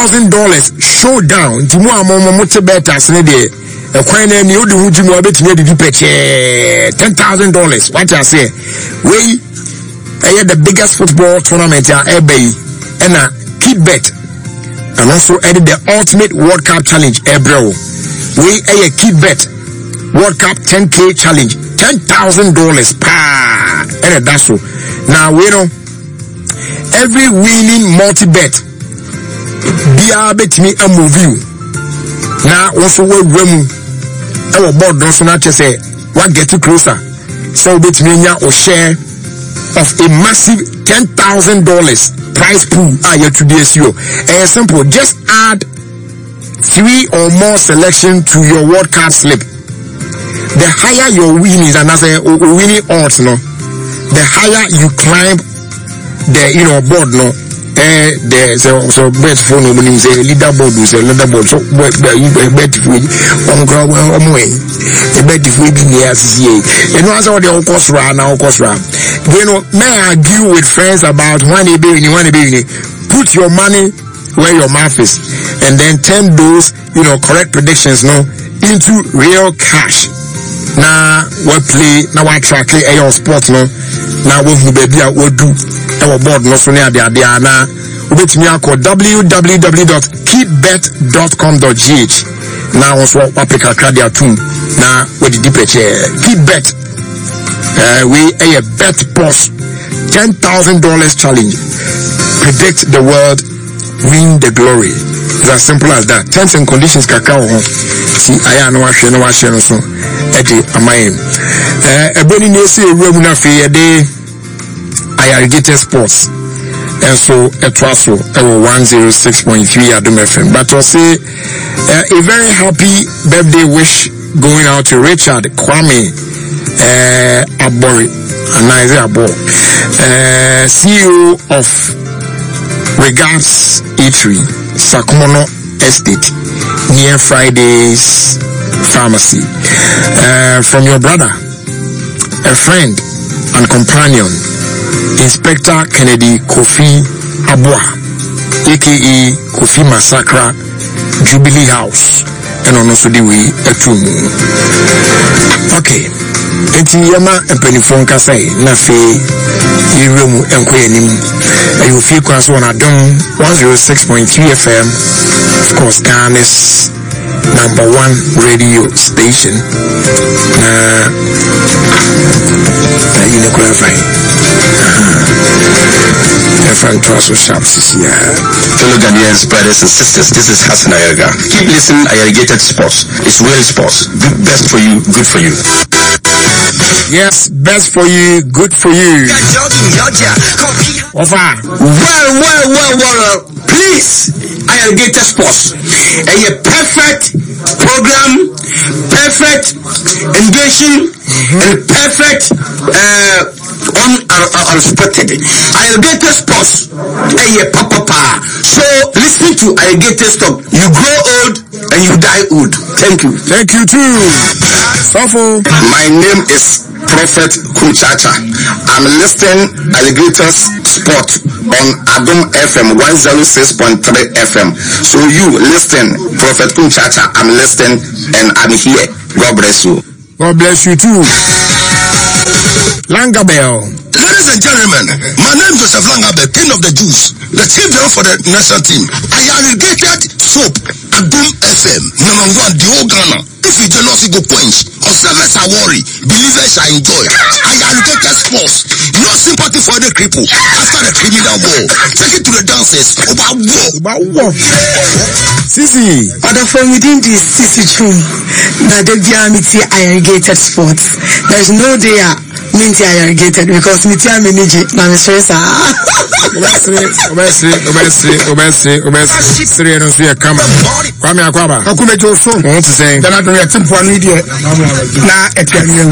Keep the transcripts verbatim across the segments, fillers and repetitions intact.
thousand dollars showdown. Timu amomo mote beta sene de. A coin and you do Jimu bet me the peche ten thousand dollars. What I say? We I had the biggest football tournament at eBay and a kid bet. And also added the ultimate World Cup challenge ebro. We a kid bet World Cup ten K challenge ten thousand dollars pa and that's so. Now we know every winning multi bet be a bet me a movie. Now also we room our board don't so not say what get you closer. So bet me or share of a massive ten thousand dollars prize pool ah yeah to this year. And simple, just add three or more selection to your World Cup slip. The higher your winnings and as a winning odds no, the higher you climb the you know board no. Eh, the so so bet for no meaning say leaderboard is a leaderboard so bet bet for on ground on way the bet for be near C C A you know as all the cost run now cost run you know may argue with friends about when they be when they be put your money where your mouth is and then turn those you know correct predictions no into real cash. Now we play now we track your sport no now we baby we do our board no so near there there na ubet me call w w w dot keep bet dot com dot g h now also Africa Cardia too now with the deep keep bet uh, we a bet post ten thousand dollars challenge predict the world win the glory. It's as simple as that. Terms and conditions kakao see I know what no what no so edi amaim eh eboni ne say ewura mu na fe de Ayarigate Sports and so it was so one oh six point three Adom F M. But I say uh, a very happy birthday wish going out to Richard Kwame uh, Abori and Isaiah Abo, uh, C E O of Regards Eatery, Sakumono Estate, near Friday's Pharmacy. Uh, from your brother, a friend and companion, Inspector Kennedy Kofi Abua, aka Kofi Massacre, Jubilee House, and also the way Etumu. Okay, enti yama empenifon kasai na fe yirumu enkwenim. You feel class one Adom one oh six point three F M, of course, Ghana's number one radio station. Uh, you know, clarify. Different trust shops here. Fellow Ghanaians, brothers and sisters, this is Hassan Ayaga. Keep listening, Ayarigated Sports. It's real sports. Good, best for you, good for you. Yes, best for you, good for you. Offer. Well, well, well, well. Please, Ayarigated Sports. A perfect program, perfect engaging, mm-hmm. and perfect uh, un, uh, unexpected. Ayarigated Sports. A papa pa. So listen to Ayarigated Sports. You grow old and you die old. Thank you. Thank you too. Sofo. My name is Prophet Kunchacha. I'm listening Alligators Sport on Adom F M one oh six point three F M. So you listen, Prophet Kunchacha. I'm listening and I'm here. God bless you. God bless you too. Langabell. Ladies and gentlemen, my name is Joseph Langabell, King of the Jews, the chief general for the national team. Ayarigated Soap, Adom F M, number one, the whole Ghana. If you jealousy go quench, observers are worried, believers are enjoy. Ayarigated Sports, no sympathy for the cripple after the criminal war. Take it to the dancers. About war. About war. Sisi. Other from within this Sisi Chum, that the Biamiti Ayarigated Sports. There's no day Minty Ayarigated because Miti Ameniji, Namistresa. Obesri, obesri, obesri, obesri, obesri. Siri no see a camera. Kwame Akwaba. Akume Joso. What to say? Then I don't have to one idiot. Na Etienne.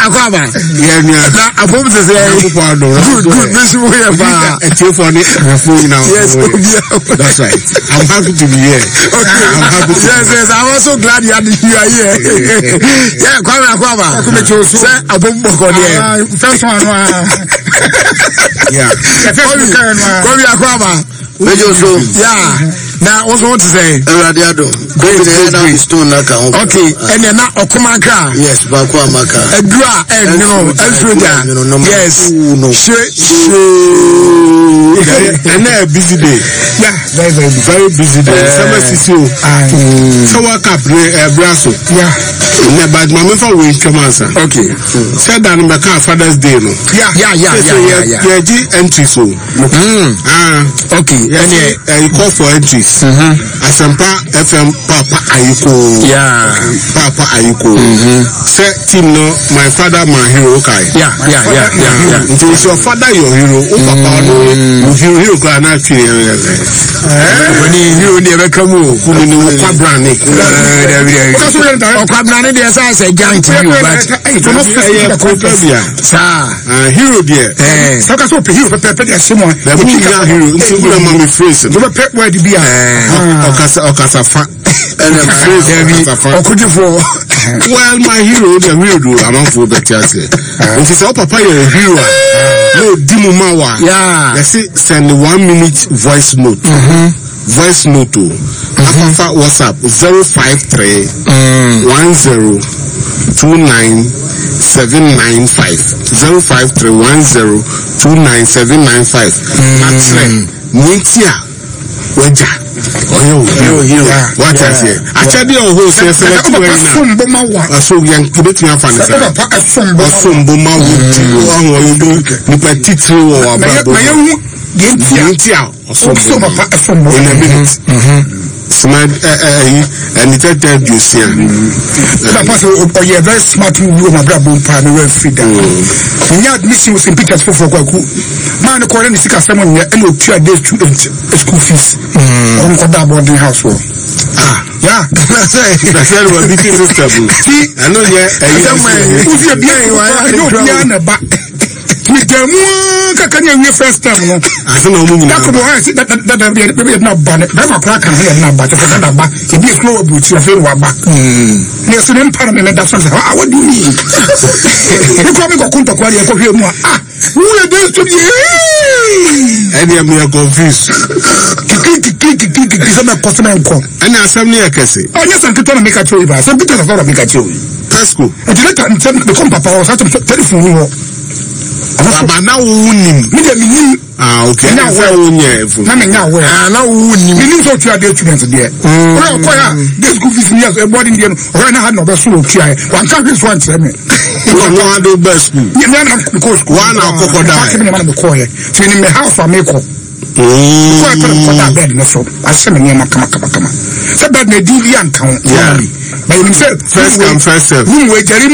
akwaba. Yeah, na abom se se good good this way fa a tear for the phone now. Yes, that's right. I'm happy to be here. Okay, I'm happy to yes yes I'm also glad you are here. Yeah, kwaba akwaba say abom boko there first one yeah kwaba akwaba yeah. Now, what want to say? Radiado. Okay, and then now Okumaka. Yes, Bakwamaka. A dra and no, Elfrida. Yes. And a busy day. Yeah, very very very busy day. Summer season. So what up, Brasso? Yeah. But my mother will come answer. Okay. Said that my car Father's Day. No. Yeah, yeah, yeah, yeah, yeah. Yeah, G entry so. Ah. Okay. And you call for entries. Mm-hmm. Asampa F M Papa Ayuko. Yeah. Papa Ayuko. Mm-hmm. Say team no, my father my hero okay. Yeah, yeah, yeah, yeah, yeah. It is your father your hero. Oh Papa no, you hero hero can not feel. When you hero never come over, who know what brand it. Oh, what brand it is? I say giant to you, but it's not a Copia. Sir, hero dear. So that's what hero for Pepe Simon. The hero. It's a good mommy phrase. You were pet where to be. Okasa Okasa fa and a phrase well my hero the real do among for better say it is all papa your hero no dimu mawa yeah let's say send one minute voice note voice note to afa WhatsApp zero five three one zero two nine seven nine five zero five three one zero two nine seven nine five that's Nitia Waja. Oh, yo, yo, what I say? I tell you, who says, let's go now. So, young Kibetia fan, a sombo ma would you petit or Nitia or some in a minute. Smart and it tell you, sir. Oh, yeah, very smart you, my brother, Panel Frida. And yet, missing was in Peter's for Kwaku. Man, according to sick of someone, and no two days to school fees on the boarding house. Ah, yeah, that's right. That's why we're beating this taboo. See, I know, yeah, who's your being? I don't know about. With the moon, can you first time? I don't know. That could be that that be not bad. That's a crack and here now, but if I don't back, if you slow about your fair back. Yes, an empowerment. That's what I would do. You come and go to Qualia for him. Ah, who are those to be? And I'm confused. Some customer and come. And now some near Cassie. Oh, yes, I'm going to make a choice. Some people are going to make a choice. Pesco. And you let them become Papa or something telephone. But now we ah, okay. Now where we now where now we need to try the students there. Well, this good is near a body in when I had no best school. One can't be one to me. You know, I do best school. You know, because one hour crocodile. So in the house, I make up. So I put a bed in the soap. I send me a come. So bad, the D V and count. By himself, first come, first serve. When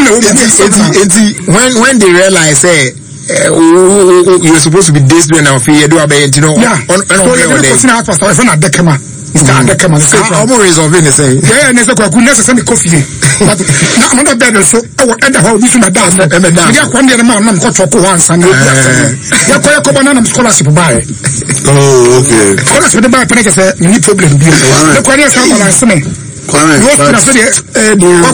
when they realize, hey. Uh, you're supposed to be this way now. You do a bit, you know. Yeah. On on so you're going to start pastor. If not the camera, start the camera. I'm always of it. Say. Yeah, and there's a good necessary coffee. But now another bed so. Oh, at the whole this one down. Yeah, one day the man I'm going to talk once and yeah, quite a couple of scholarship buy. Oh, okay. Scholarship the buy. Penny say you need problem. The quality of my listening. It was a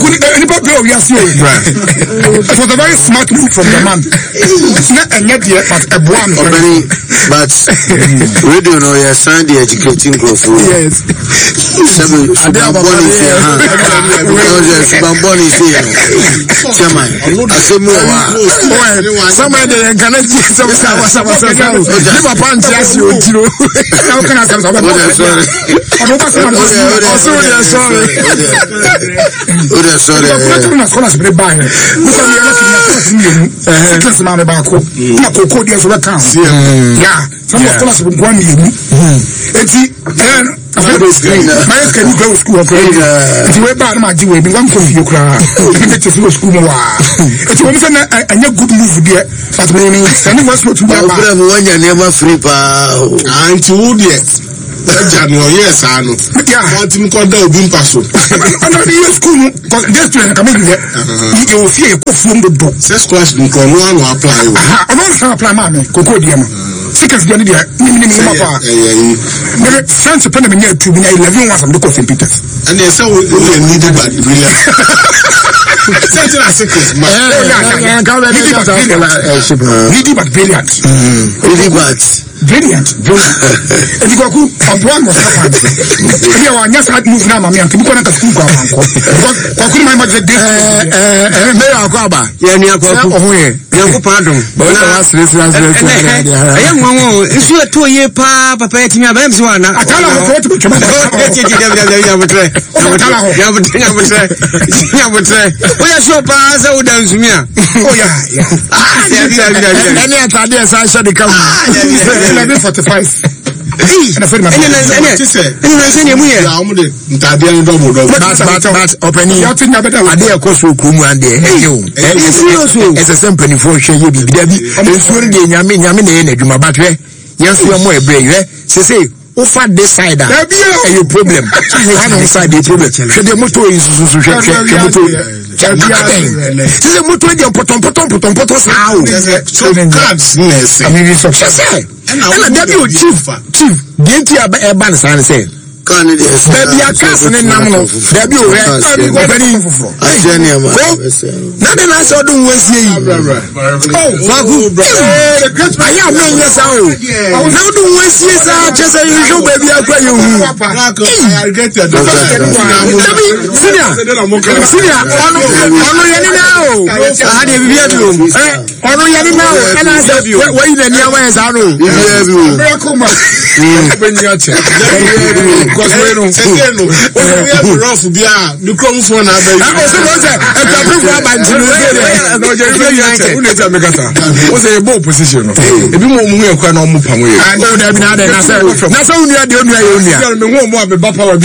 very smart move from the man. Not a net yet, but a one. But radio no, you signed the educating growth. Yes. Seven, Subambon is here. Subambon is here. Chairman, I say more. Somewhere they can get some some some some. Give a punch, yes, you know. How can I say something? I'm sorry. Oh, that's sorry. I'm not going to be buying. Look at me, I'm not going to back up. Not to call you as a account. Yeah, some of us will go on you. And see, and my can you go to school? If you were bad, my dear, be one for you cry. You get to school. It's almost a good move there. But meaning, anyone wants to buy one, you never free. Auntie Wood, yes. Jano, yes, I know. Yeah. Want him called the Bimpaso. I'm not in school. Just to come in there. You will fear from the book. Says class, you can one apply. I'm not going to apply, mammy. Coco Diama. Seekers, the idea. Never French upon the near to be eleven was on the Saint Peters. And they say we need it, but brilliant. Needy but brilliant. Really bad. Brilliant. And you go up one was happened. You are just like move now, mammy, and you can't school go on. What could my mother do? Mayor Aquaba. Yeah, near Aqua. Yanko pardon. But last list, last list. I am one. Is you a two year pa, papa, me a babes one. I tell her what to be. We are so far as I would dance me. Oh, yeah, yeah. Any other I shall become eleven forty-five. But opening your thing about a day across Kumu and the it's a simple for share you be it's really Yamin Yamin energy, my battery. Yes, you are more brave. Say, over this side, a problem. One side, the problem. The motor is the motor, the potom potom potom potom how. I mean, it's success. And I chief, chief, get your bands and say. Baby, I can't know. Baby, nothing I saw do was see. Oh, I am no yes. Oh, now do we see just a usual baby. I pray you. I get it. Senior, senior, on your now. I had a video. On your now, and I said, wait in the ways. I know. Because we don't see no. We have a rough beer. The crumbs one are very. I was going to say, if I prove what I'm doing, I know you're going to say, what's a bold position? If you want me, I can't move from where. I know that now, then I said, that's only the only area. I'm going to move my power.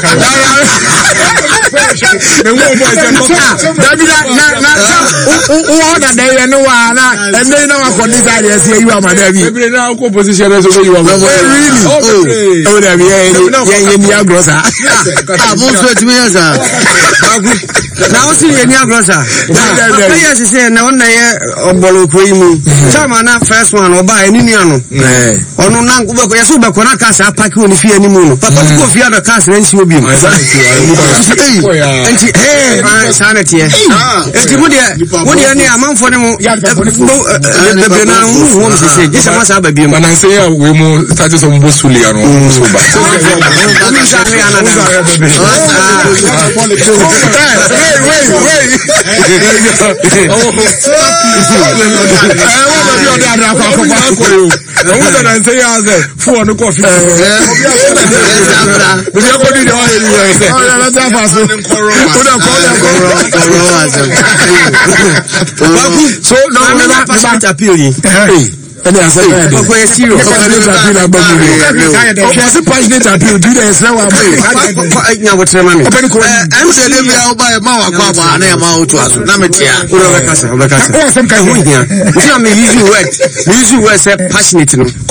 What day and no one, and they know what this idea is. You are my baby. Now, position is over you. Really? Oh, there we are. Yenya grosa. Ah, bonsoir to me, sir. Now see Yenya grosa. Yes, say na on na obolo koimu. Chama na first one oba enini ano. Eh. Onu na nkuba ko yeso be ko na kasa apaki oni fi ani mu no. Papa ko fi ada kasa na nsi obi mu. Enti eh sanity. Enti mu de mu de ni amanfo ne mu be na hu wo se se. Jesa ma sa ba bi mu. Na say we mu status of mbosuli ano so ba. And I said, "Oh, where is you? Oh, she has a passionate appeal. Do this now. I'm what's the money? I'm saying, I'll buy a Mawa and I'm out to us. Namatia, Urakasa, Urakasa. Oh, some kind of here. You may use you wet. Use you as a passionate.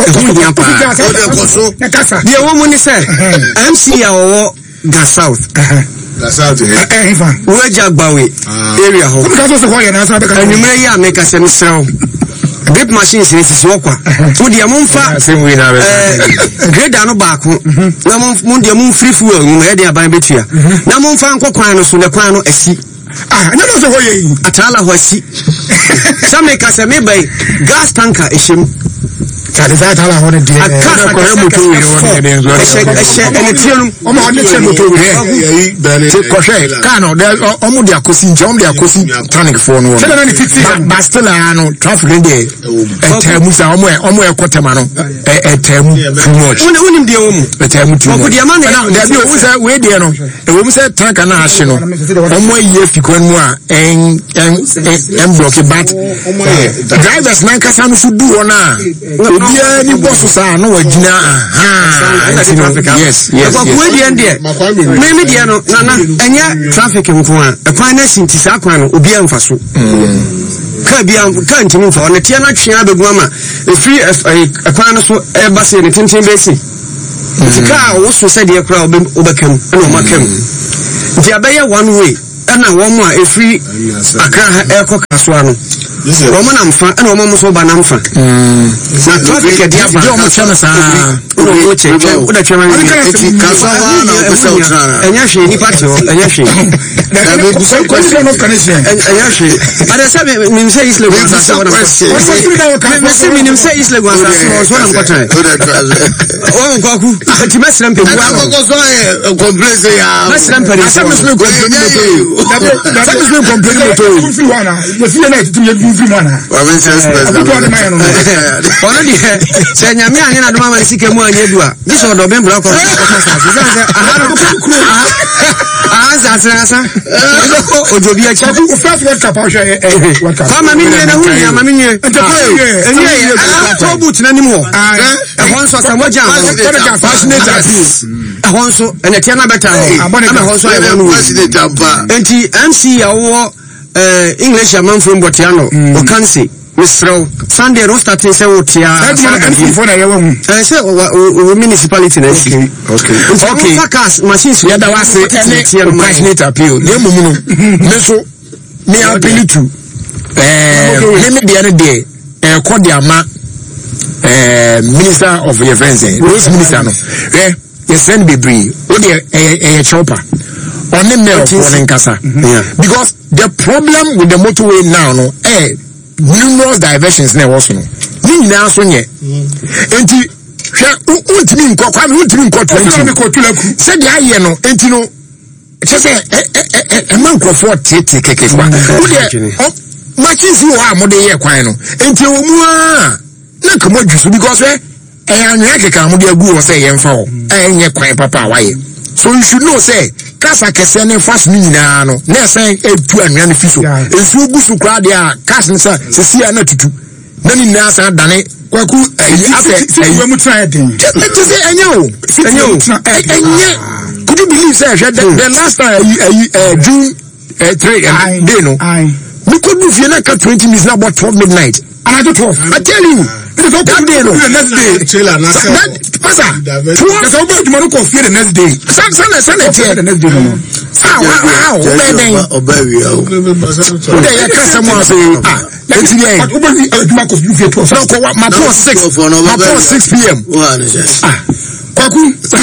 The woman is said, M C or Gas South. That's out here. Where Jack Bowie area home. And you may make us a cell. Grip machines is walk. Would the Amunfa grade no back? Namun moon free fuel, you had their by betria. Namun Franco Quano, so the Quano, a sea. Ah, no, so Atala was sea. Some make us a maybe gas tanker is him. That is that I wanted to do. I can't go Cano, there's almost a cousin, John, their cousin, tonic for no Bastelano, traffic in there. A term is somewhere, almost a quartermano, a term too much. Only the home, a term too much. There's always a way there. A woman said, Tank and National. One year, if you can more and and block it, but drivers, Nankasan should do on any bosses are no Gina. Yes, yes, yes. Maybe the no, and yet traffic in Kwan, a finance in Tisakwan, Ubian Faso. Kabian can't move on a Tiana Chia, the Guama, a free a Quanaso, a basin, a tintin basin. tika wo so se de kra obekam na o makam nti abaye one way na wo mo a efri Accra eko kasoa no wo mo na mfa na wo mo so ba na mfa na traffic de aba wo mo chama sa wo che wo da chama ni kasoa na o pesa utra enya hwe ni party o enya hwe na be so question of connection enya hwe ada sabe mi say isle go sa so na mi say mi nim say isle go sa so na mkotan o ko ku ti mesram pe bu a ko so e complain say ya mesram pe asa mesram complain moto asa mesram complain moto ku fi wana ye fi na ti ye du fi wana wa men say president ona di se nyame anya na do ma sike mu anya du a this odo be bra ko sa sa say aha ah sa sa sa ojo bi a cha ku first world cup a hwe e world cup ma mi ni na hu ya ma mi ni enye ye to boot na ni mo eh hon so sa mo jam passionate abuse eh hon so ene tia na beta ho ama hon so e wonu passionate aba enti M C ya wo eh English man from Botiano o kan say Mister Sunday roast at say Otia for na ye wo eh say o municipality na okay okay okay focus machines ya da wase ene passionate appeal le mumu no me so me appeal to eh me me dey dey eh call the ama eh minister of defense rose minister no eh you send bebree o dey eh chopper on the mail for Nkasa because the problem with the motorway now no eh numerous diversions na was no ni nyina so nye enti hwe untimi nkọ kwa me untimi nkọ twenty se dia ye no enti no che se e man crofo tete keke kwa wo de machines wo ha mo de ye kwan no enti wo mu a na kamo jusu because eh e anwa keka mo de agu wo se ye mfa wo e nye kwan papa wa ye so you should know say kasa kese ne fast ni nyina no na say etu anwa ne fiso esu gusu kwa de a cash ne sa sisi ana tutu na ni na sa dane kwaku afi we mu try den just say enye o enye o enye could you believe say the, the last time uh, June uh, three uh, day no we could do feel like twenty minutes now about twelve midnight and I don't twelve I tell you it is all that day no the next day trailer na say pasa twelve so about tomorrow go fear the next day san san san the next day no how how obey obey o dey ya kasa mo say ah let's see but obey aduma ko fear twelve so ko ma po six ma po six p m ah kwaku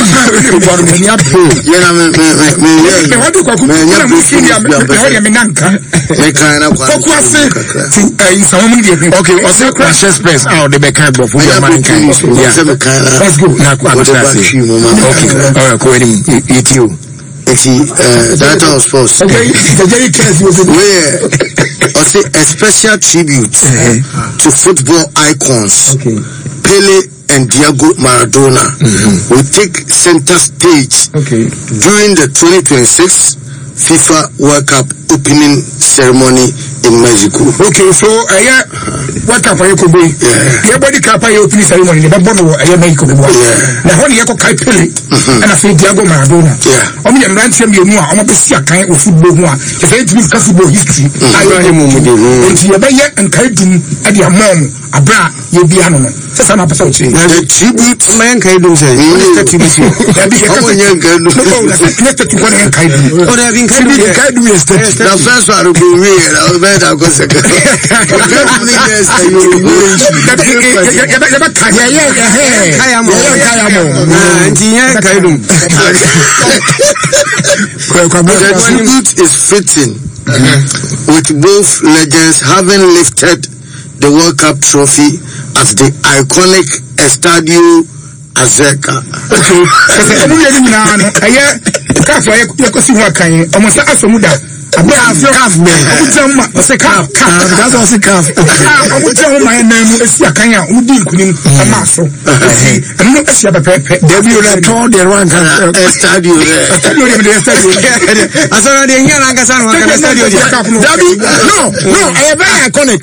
for me ya pro ye na me me me me what kwaku me ya me see ya me ho ya me nanka me kan na kwa kwaku ase eh so mo dey okay o say crash express out the back of for your man kan yeah let's go na kwa say okay all right ko any it you it's uh that was first okay the very case was where or say a special tribute to football icons okay Pele and Diego Maradona mm-hmm. will take center stage okay. during the twenty twenty-six FIFA World Cup opening ceremony in Mexico. Okay, so uh, yeah, World Cup ayo ko be. Yeah, body cup ayo opening ceremony. The bono ayo Mexico be. Yeah. Na honi yako kai Pele and afi Diego Maradona. Yeah. Omi dem ranche mi enu a omo be sia kan o football ho a. E say it means football history. Ayo ayo mo mo de. Enti ye be ye nkai dum ade amom abra ye bia no no. Sasa na pesa uchi. The tribute man nkai dum say. Minister tribute. Ya bi ka nkai dum. No, na minister tribute nkai dum. O na bi nkai dum nkai dum is the first one to be real. Better go second. The tribute is fitting with both legends having lifted the World Cup trophy at the iconic Estadio Azteca. Abia calf me obutama o se calf calf that's all se calf obutama my name esi akanya udi nkunim amaso eno esi abepepe debi o le to the one estadio estadio the estadio asana de nya na ngasa no kan estadio debi no no e very iconic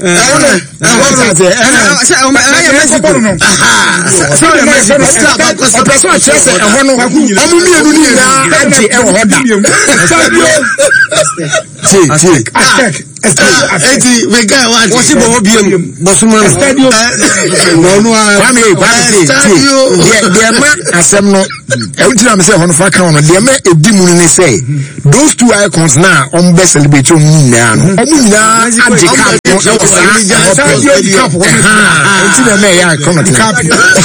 so the message o person chese e ho no omu mienu ni na anti e ho da estadio Check, check. Eti we guy what? What's it about him? Bosman. Stadio. No no. Kwame Kwame. The the man asem no. Everything I'm saying on far count. The man e di mu ni say. Those two icons now on best celebrate on ni na no. Omu na anje cap. Stadio di cap. Enti na me ya come to cap.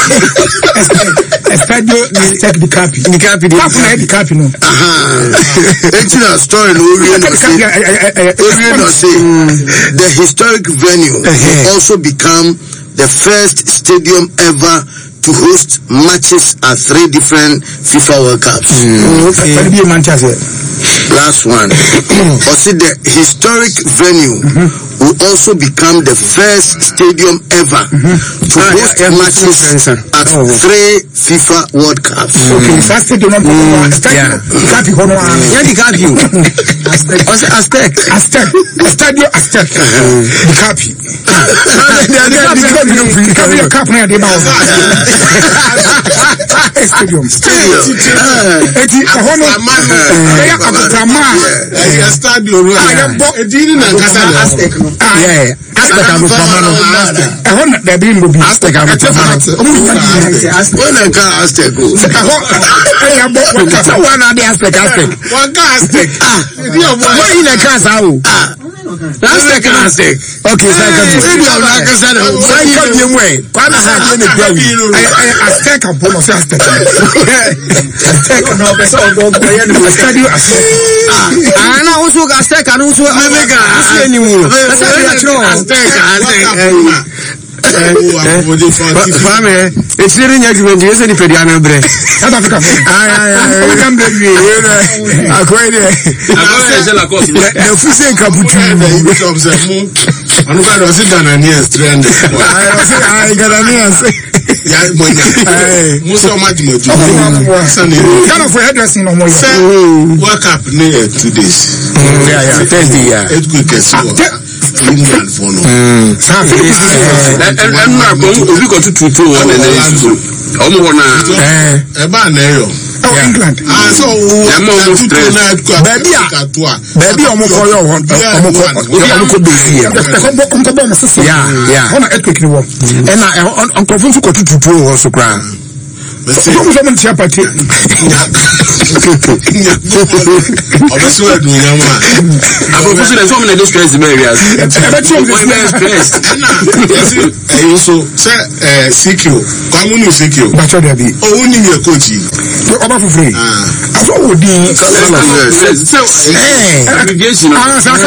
Stadio is take the cap. The cap the cap no. Aha. Enti na story no we no say. The historic venue will also become the first stadium ever to host matches at three different FIFA World Cups. Mm. Okay. Last one. Also, the historic venue mm-hmm. will also become the first stadium ever mm-hmm. to ah, host yeah, yeah, matches yeah. at oh. three FIFA World Cups. Mm. Okay, first stadium. Mm. Yeah. Yeah, the Capi. Aztec. Aztec. Stadio Aztec. The Capi. The Capi. The Capi. Stadium. Stadium. Eti ahono. Eya akotama. Eya stadium. Aya bo edini na kasa Aztec. Yeah. Aztec amufama no. Ahono da bi mbo bi. Aztec amufama. Ona ka Aztec. Eya bo wakata wana de Aztec Aztec. Waka Aztec. Ah. Why in the casa o? Aztec Aztec. Okay, so I can see you na kasa na. So you can be way. Kwame sa ni gbawi. Aztec apono se Aztec. Aztec no be so go go ya ni stadio Aztec. Ah, na usu Aztec anu usu America. Usu eni mu. Aztec Aztec. Fame, it's really not even just any pediana bread. South Africa. I can believe you. I quite it. The Fuse Caputu. I'm going to sit down and hear stranded. I got a near. Yeah, most of my kind of hairdressing on my work up near two days. Yeah, yeah, Thursday, yeah. It's good to see. England for no. And and now we got to two two one and then omo wona eh e ba na yo. Oh, England. Ah, so baby a baby omo ko yo omo ko omo ko bezi ya. Yeah, yeah. Ona earthquake ni wo. E na onko funfu ko two two wo so kra. So we don't see a party. Obviously, we do nyama. Abo fusu na so many distress areas. Ebe ti o stress. Eh so say eh Sikio, kwa munu Sikio. Bacho dey be. O woni ye coach. Oba fu free. Ah. Aso wo di. So eh aggregation. Ah,